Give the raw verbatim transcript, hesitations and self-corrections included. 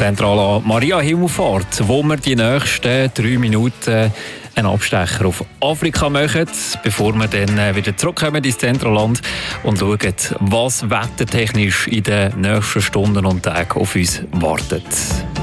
Zentrale Maria Himmelfahrt, wo wir die nächsten drei Minuten einen Abstecher auf Afrika machen, bevor wir dann wieder zurückkommen ins Zentralland und schauen, was wettertechnisch in den nächsten Stunden und Tagen auf uns wartet.